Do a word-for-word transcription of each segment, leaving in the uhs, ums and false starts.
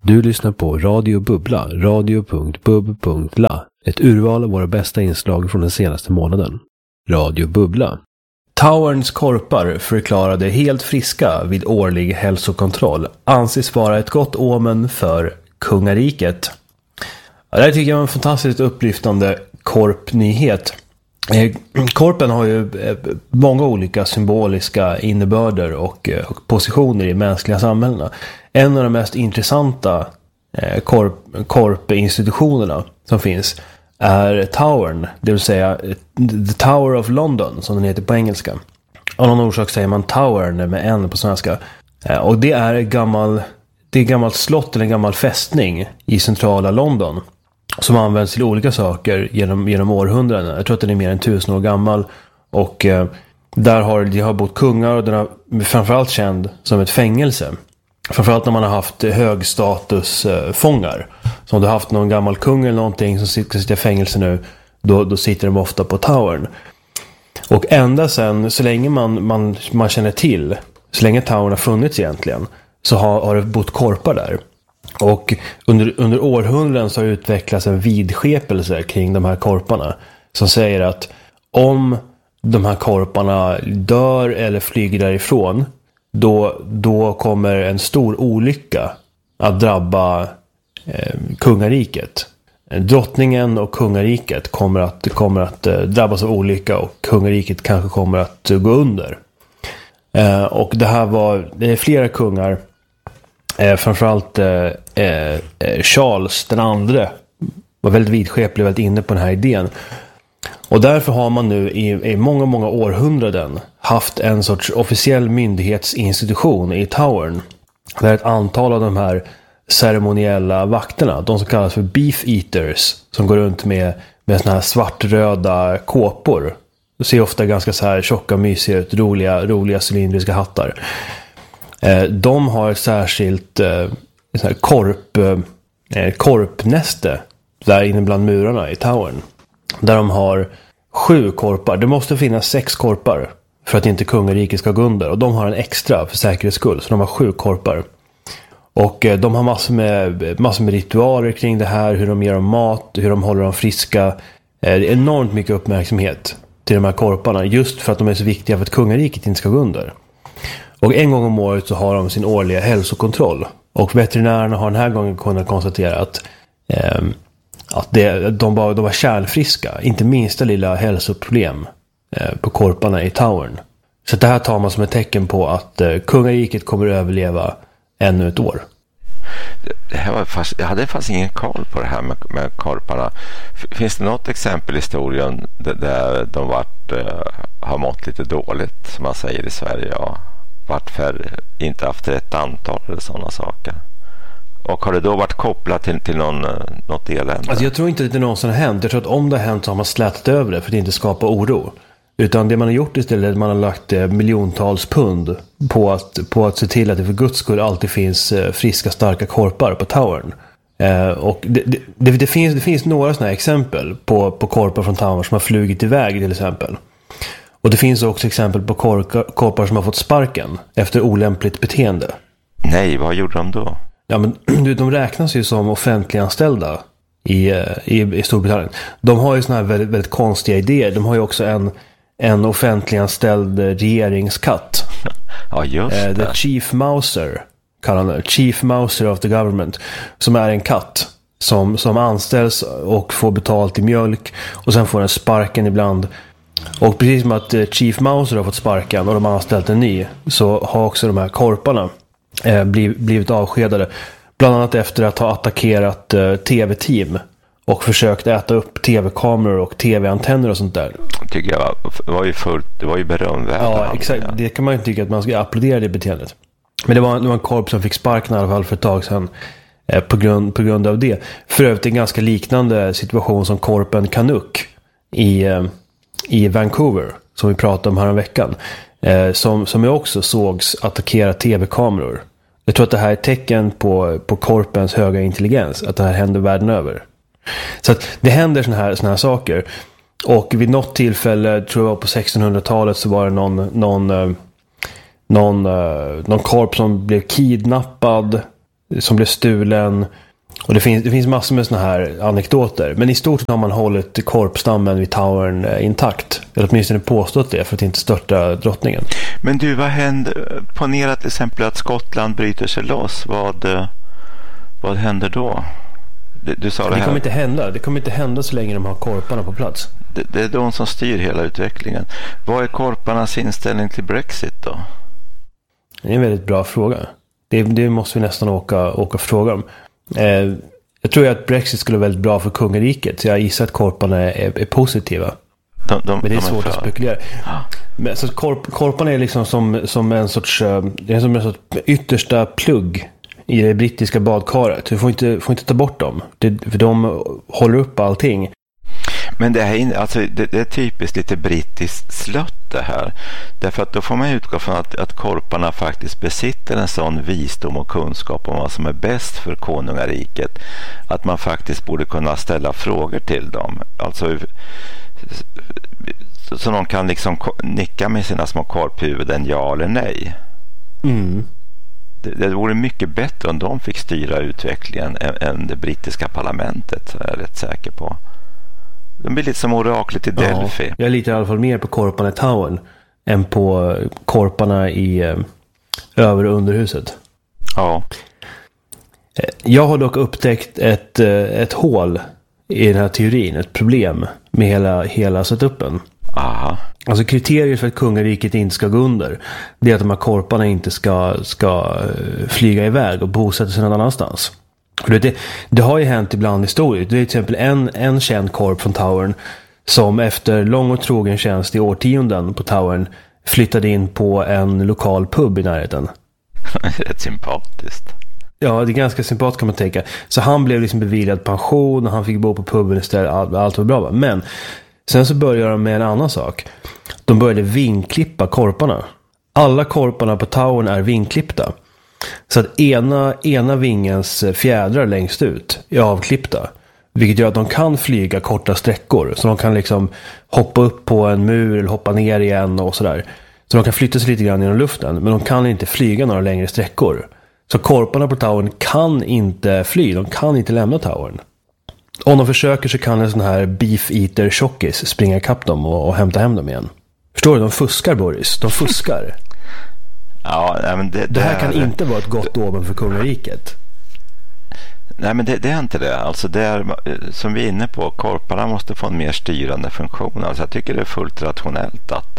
Du lyssnar på Radio Bubbla, radio punkt bub punkt la. Ett urval av våra bästa inslag från den senaste månaden. Radio Bubbla. Towerns korpar, förklarade helt friska vid årlig hälsokontroll, anses vara ett gott omen för kungariket. Ja, det här tycker jag är en fantastiskt upplyftande korpnyhet. Korpen har ju många olika symboliska innebörder och positioner i mänskliga samhällena. En av de mest intressanta korp, korpinstitutionerna som finns är Towern, det vill säga The Tower of London som den heter på engelska. Av någon orsak säger man Towern med en på svenska. Och det är ett gammal, det är ett gammalt slott eller en gammal fästning i centrala London som används till olika saker genom, genom århundraden. Jag tror att den är mer än tusen år gammal. Och eh, där har det har bott kungar och den har framförallt känd som ett fängelse. Framförallt när man har haft högstatusfångar. Eh, så om du har haft någon gammal kung eller någonting som sitter, sitter i fängelse nu, då, då sitter de ofta på Towern. Och ända sen, så länge man, man, man känner till, så länge Towern har funnits egentligen, så har, har det bott korpar där. Och under, under århundraden så har det utvecklats en vidskepelse kring de här korparna som säger att om de här korparna dör eller flyger därifrån, då, då kommer en stor olycka att drabba eh, kungariket. Drottningen och kungariket kommer att, kommer att eh, drabbas av olycka och kungariket kanske kommer att eh, gå under. Eh, och det här var, det är flera kungar, Eh, framförallt eh, eh, Charles den andre var väldigt vidskeplig, väldigt inne på den här idén. Och därför har man nu i, i många, många århundraden haft en sorts officiell myndighetsinstitution i Towern. Där ett antal av de här ceremoniella vakterna, de som kallas för beef eaters, som går runt med, med såna här svartröda kåpor. De ser ofta ganska så här tjocka, mysiga ut, roliga, roliga cylindriska hattar. De har ett särskilt eh, så här korp, eh, korpnäste där inne bland murarna i Towern. Där de har sju korpar. Det måste finnas sex korpar för att inte kungariket ska gå under. Och de har en extra för säkerhets skull. Så de har sju korpar. Och eh, de har massor med, massor med ritualer kring det här. Hur de ger dem mat, hur de håller dem friska. Eh, det är enormt mycket uppmärksamhet till de här korparna. Just för att de är så viktiga för att kungariket inte ska gå under. Och en gång om året så har de sin årliga hälsokontroll. Och veterinärerna har den här gången kunnat konstatera att, eh, att det, de, var, de var kärnfriska. Inte minsta lilla hälsoproblem eh, på korparna i Towern. Så det här tar man som ett tecken på att eh, kungariket kommer att överleva ännu ett år. Det här var fast, jag hade faktiskt ingen koll på det här med, med korparna. Finns det något exempel i historien där, där de varit, eh, har mått lite dåligt, som man säger i Sverige, ja? Vart för inte haft rätt antal eller sådana saker. Och har det då varit kopplat till, till någon, något elände? Alltså jag tror inte att det någonsin har hänt. Jag tror att om det har hänt så har man slätat över det för att inte skapa oro. Utan det man har gjort istället är att man har lagt miljontals pund på att, på att se till att det för guds skull alltid finns friska, starka korpar på Towern. Eh, och det, det, det, det, finns, det finns några sådana här exempel på, på korpar från Towern som har flugit iväg till exempel. Och det finns också exempel på korka, korpar som har fått sparken efter olämpligt beteende. Nej, vad gjorde de då? Ja, men de räknas ju som offentliganställda i, i, i Storbritannien. De har ju såna här väldigt, väldigt konstiga idéer. De har ju också en, en offentliganställd regeringskatt. Ja, just det. Uh, the Chief Mouser, kallar det. Chief Mouser of the Government. Som är en katt som, som anställs och får betalt i mjölk. Och sen får den sparken ibland. Och precis som att Chief Mouser har fått sparken och de har anställt en ny, så har också de här korparna eh, bliv, blivit avskedade. Bland annat efter att ha attackerat eh, tv-team och försökt äta upp tv-kameror och tv-antenner och sånt där. Tycker jag var, var ju fullt, det var ju berömvärt. Ja, exakt. Det kan man ju tycka att man ska applådera det beteendet. Men det var, det var en korp som fick sparken i alla fall för ett tag sedan eh, på, grund, på grund av det. För övrigt en ganska liknande situation som korpen Canuck i... Eh, i Vancouver, som vi pratade om här en veckan, eh, som, som jag också sågs attackera tv-kameror. Jag tror att det här är ett tecken på, på korpens höga intelligens, att det här händer världen över. Så att det händer såna här, såna här saker. Och vid något tillfälle, tror jag på sextonhundratalet, så var det någon, någon, någon, någon korp som blev kidnappad som blev stulen. Och det finns, det finns massor med såna här anekdoter. Men i stort sett har man hållit korpstammen vid towern eh, intakt. Eller åtminstone påstått det för att inte störta drottningen. Men du, vad händer? Ponera till exempel att Skottland bryter sig loss. Vad, vad händer då? Du, du sa det, det här. kommer inte hända. Det kommer inte hända så länge de har korparna på plats. Det, det är de som styr hela utvecklingen. Vad är korparnas inställning till Brexit då? Det är en väldigt bra fråga. Det, det måste vi nästan åka, åka och fråga om. Eh, jag tror att Brexit skulle vara väldigt bra för kungariket. Så jag gissar att korparna är, är positiva. De, de, Men det är de svårt är att spekulera. Men, så korp, korparna är liksom som, som en sorts, det är som en sorts yttersta plugg i det brittiska badkaret. Du får inte, får inte ta bort dem. Det, för de håller upp allting. Men det, här, alltså, det, det är typiskt lite brittiskt slött det här. Därför att då får man utgå från att, att korparna faktiskt besitter en sån visdom och kunskap om vad som är bäst för konungariket. Att man faktiskt borde kunna ställa frågor till dem. Alltså, så, så de kan liksom nicka med sina små korphuvuden ja eller nej. Mm. Det, det vore mycket bättre om de fick styra utvecklingen än, än det brittiska parlamentet, är jag rätt säker på. De blir lite som oraklet i Delphi. Ja, jag litar i alla fall mer på korparna i towern än på korparna i eh, över- och underhuset. Ja. Jag har dock upptäckt ett, ett hål i den här teorin, ett problem med hela, hela setupen. Aha. Alltså kriterier för att kungariket inte ska gå under, det är att de här korparna inte ska, ska flyga iväg och bosätta sig någon annanstans. För det, det har ju hänt ibland historiskt. Det är till exempel en, en känd korp från towern som efter lång och trogen tjänst i årtionden på towern flyttade in på en lokal pub i närheten. Rätt sympatiskt. Ja, det är ganska sympatiskt kan man tänka. Så han blev liksom beviljad pension och han fick bo på puben istället. Allt, allt var bra, va? Men sen så började de med en annan sak. De började vinklippa korparna. Alla korparna på towern är vinklippta. Så att ena, ena vingens fjädrar längst ut är avklippta. Vilket gör att de kan flyga korta sträckor. Så de kan liksom hoppa upp på en mur eller hoppa ner igen och sådär. Så de kan flytta sig lite grann genom luften. Men de kan inte flyga några längre sträckor. Så korparna på towern kan inte fly. De kan inte lämna towern. Om de försöker så kan en sån här beef eater tjockis springa ikapp dem och, och hämta hem dem igen. Förstår du? De fuskar, Boris. De fuskar. Ja, men det, det, det här är, kan inte vara ett gott omen för kungariket. Nej, men det, det är inte det. Alltså det är, som vi är inne på, korparna måste få en mer styrande funktion. Alltså jag tycker det är fullt rationellt att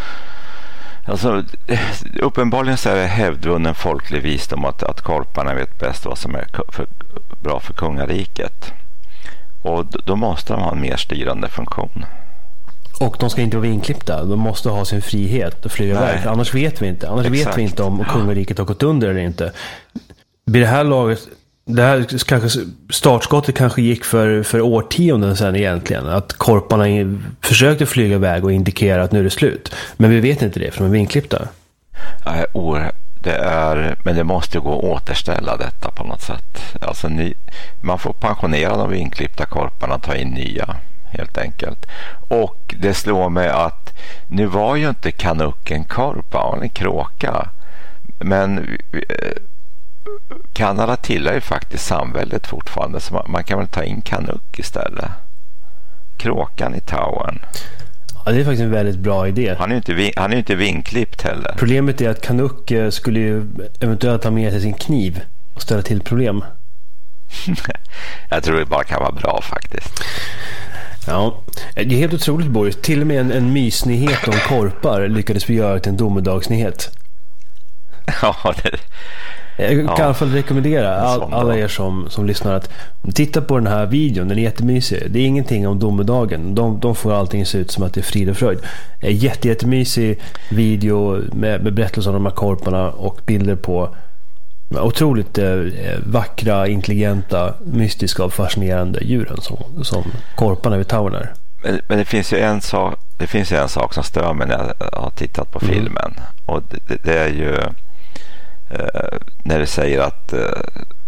alltså, uppenbarligen så är det hävdvunnen folklig visdom att, att korparna vet bäst vad som är för, bra för kungariket. Och då måste de ha en mer styrande funktion. Och de ska inte vara vinklippta. De måste ha sin frihet och flyga iväg. Annars vet vi inte. Annars Exakt. vet vi inte om kungariket har gått under eller inte. Vid det här laget, det här kanske, startskottet kanske gick för, för årtionden sedan egentligen. Att korparna försökte flyga iväg och indikera att nu är det slut. Men vi vet inte det för de är vinklippta. Ja, det är, men det måste ju gå att återställa detta på något sätt. Alltså ny, man får pensionera de vinklippta korparna och ta in nya. Helt enkelt. Och det slår mig att nu var ju inte Canuck en korp, var en kråka. Men Kanada tillhör ju faktiskt samväldet fortfarande, så man, man kan väl ta in Canuck istället. Kråkan i towern. Ja, det är faktiskt en väldigt bra idé. Han är ju inte, han är inte vinklippt heller. Problemet är att Canuck skulle ju eventuellt ta med sig sin kniv och ställa till problem. Jag tror det bara kan vara bra faktiskt. Ja, det är helt otroligt, Boris. Till och med en, en mysnyhet om korpar lyckades vi göra till en domedagsnyhet. Ja, det... Jag kan ja, i alla fall rekommendera all, alla er som, som lyssnar att titta på den här videon. Den är jättemysig. Det är ingenting om domedagen. De, de får allting se ut som att det är frid och fröjd. En jätte, jättemysig video med, med berättelser om de här korparna och bilder på otroligt eh, vackra, intelligenta, mystiska och fascinerande djuren som, som korparna vid towern är. Men, men det finns ju en sak, det finns ju en sak som stör mig när jag har tittat på mm. filmen. Och det, det är ju eh, när det säger att eh,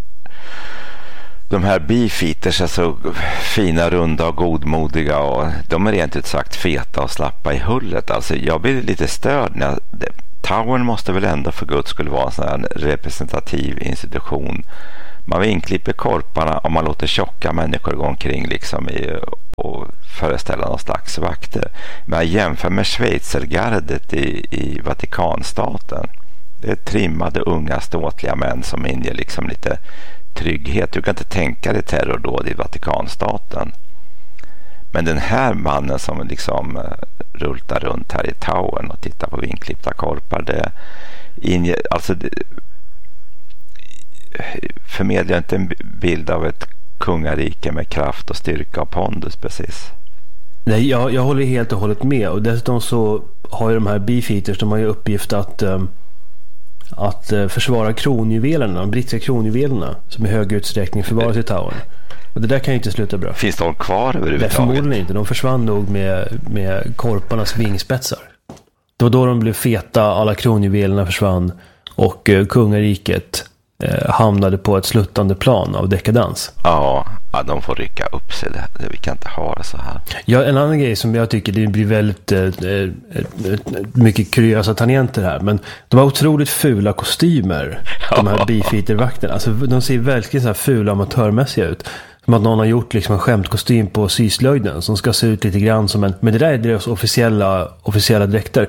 de här beefeaters är så fina, runda och godmodiga och de är rent ut sagt feta och slappa i hullet. Alltså jag blir lite störd när jag, det, Towern måste väl ändå för Guds skulle vara en sån här representativ institution. Man vinklipper korparna och man låter tjocka människor gå omkring liksom i, och föreställa någon slags vakter. Men jämför med schweizergardet i, i Vatikanstaten. Det är trimmade unga ståtliga män som inger liksom lite trygghet. Du kan inte tänka dig terrordåd i Vatikanstaten. Men den här mannen som liksom rultar runt här i Towern och tittar på vinklippta korpar, det inger, alltså det, förmedlar inte en bild av ett kungarike med kraft och styrka och pondus precis. Nej, jag, jag håller helt och hållet med. Och dessutom så har ju de här Beefeaters, de har ju uppgift att um, att uh, försvara kronjuvelerna, de brittiska kronjuvelerna som i hög utsträckning förvaras i Towern. Och det där kan ju inte sluta bra. Finns de kvar överhuvudtaget? Det förmodligen inte. De försvann nog med, med korparnas vingspetsar. Det var då de blev feta, alla kronjuvelerna försvann och uh, kungariket uh, hamnade på ett sluttande plan av dekadans. Ja, ja, de får rycka upp sig. Det. Vi kan inte ha det så här. Ja, en annan grej som jag tycker det blir väldigt uh, uh, uh, mycket kuriösa tangenter här. Men de har otroligt fula kostymer, de här Beefeater-vakterna. Alltså, de ser verkligen så här fula amatörmässiga ut. Som att någon har gjort liksom en skämtkostym på syslöjden som ska se ut lite grann som en... Men det där är deras officiella, officiella dräkter.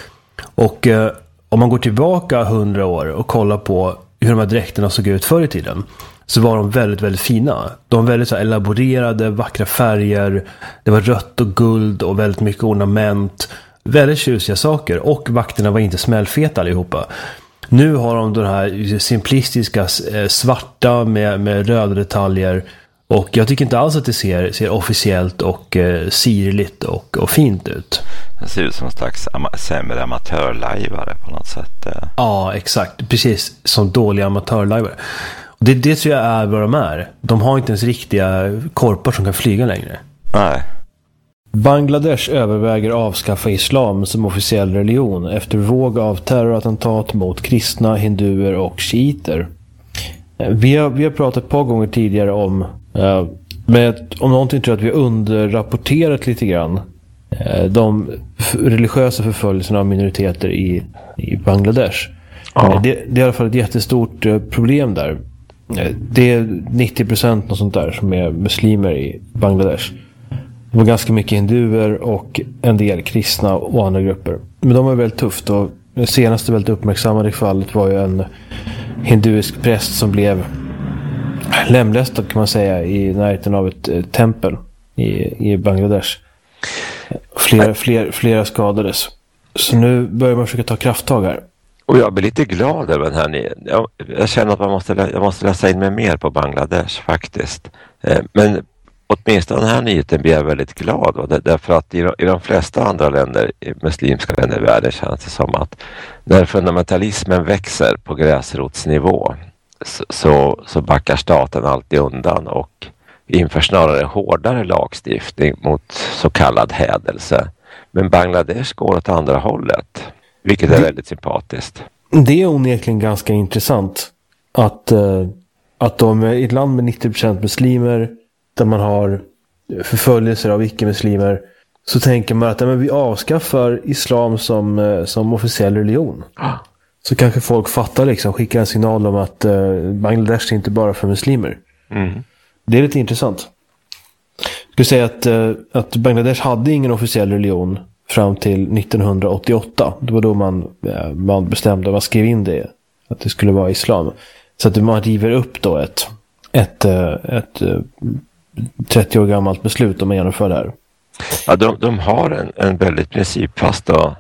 Och eh, om man går tillbaka hundra år och kollar på hur de här dräkterna såg ut förr i tiden, så var de väldigt, väldigt fina. De var väldigt så här elaborerade, vackra färger. Det var rött och guld och väldigt mycket ornament. Väldigt tjusiga saker. Och vakterna var inte smällfeta allihopa. Nu har de den här simplistiska eh, svarta med, med röda detaljer. Och jag tycker inte alls att det ser, ser officiellt och eh, sirligt och, och fint ut. Det ser ut som en slags ama- sämre amatörlajvare på något sätt. Eh. Ja, exakt. Precis som dåliga amatörlajvare. Det, det tror jag är vad de är. De har inte ens riktiga korpar som kan flyga längre. Nej. Bangladesh överväger avskaffa islam som officiell religion efter våg av terrorattentat mot kristna, hinduer och shiiter. Vi har, vi har pratat ett par gånger tidigare om eh, med, om någonting tror jag att vi har underrapporterat lite grann eh, de f- religiösa förföljelserna av minoriteter i, i Bangladesh. Ja. Det, det är i alla fall ett jättestort eh, problem där. Eh, det är nittio procent och sånt där som är muslimer i Bangladesh. Det var ganska mycket hinduer och en del kristna och andra grupper. Men de var väldigt tufft, och det senaste väldigt uppmärksammade fallet var ju en hinduisk präst som blev lemlästad kan man säga i närheten av ett eh, tempel i, i Bangladesh. Flera, fler, flera skadades. Så nu börjar man försöka ta krafttag här. Och jag blir lite glad över den här. Jag, jag känner att man måste, jag måste läsa in mig mer på Bangladesh faktiskt. Eh, men åtminstone den här nyheten blir jag väldigt glad av. Därför att i de, i de flesta andra länder, i muslimska länder i världen, känns det som att när fundamentalismen växer på gräsrotsnivå så, så, så backar staten alltid undan och inför snarare hårdare lagstiftning mot så kallad hädelse. Men Bangladesh går åt andra hållet, vilket är väldigt sympatiskt. Det är onekligen ganska intressant att, uh, att de i ett land med nittio procent muslimer, där man har förföljelser av icke-muslimer, så tänker man att ja, men vi avskaffar islam som, som officiell religion. Ah. Så kanske folk fattar liksom, skickar en signal om att uh, Bangladesh är inte bara för muslimer. Mm. Det är lite intressant. Jag skulle säga att, uh, att Bangladesh hade ingen officiell religion fram till nittonhundraåttioåtta. Det var då man, uh, man bestämde, man skrev in det, att det skulle vara islam. Så att man river upp då ett, ett, uh, ett uh, trettio år gammalt beslut om att genomföra det här. Ja, de, de har en, en väldigt principfast då,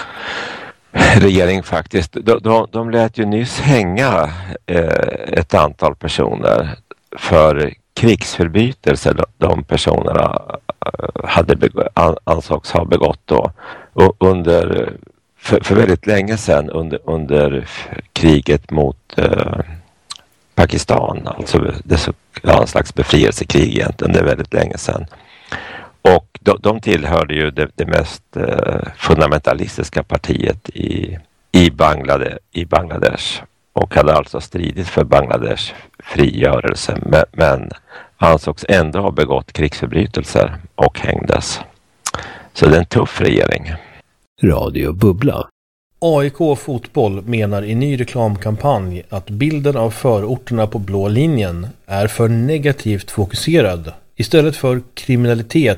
regering faktiskt. De, de, de lät ju nyss hänga eh, ett antal personer för krigsförbrytelser de, de personerna hade begå, an, ansågs ha begått då. Och under, för, för väldigt länge sedan under, under kriget mot eh, Pakistan, alltså det så, ja, en slags befrielsekrig egentligen, det är väldigt länge sedan. Och de, de tillhörde ju det, det mest eh, fundamentalistiska partiet i, i, Banglade, i Bangladesh och hade alltså stridit för Bangladesh frigörelse, men, men ansågs ändå ha begått krigsförbrytelser och hängdes. Så det är en tuff regering. Radio Bubbla. A I K Fotboll menar i ny reklamkampanj att bilden av förorterna på blå linjen är för negativt fokuserad. Istället för kriminalitet